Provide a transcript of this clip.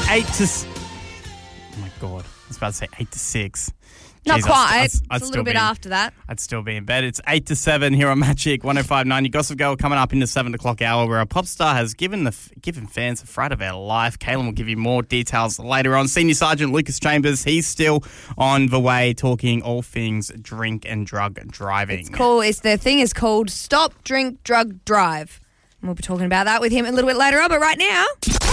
Oh my God. I was about to say 8 to 6. Not Jeez, quite. I'd It's a still little bit be- after that. I'd still be in bed. It's 8 to 7 here on Magic 105.9. Your Gossip Girl coming up in the 7 o'clock hour, where a pop star has given fans a fright of their life. Kaylin will give you more details later on. Senior Sergeant Lucas Chambers, he's still on the way, talking all things drink and drug driving. The thing is called Stop, Drink, Drug, Drive. And we'll be talking about that with him a little bit later on, but right now...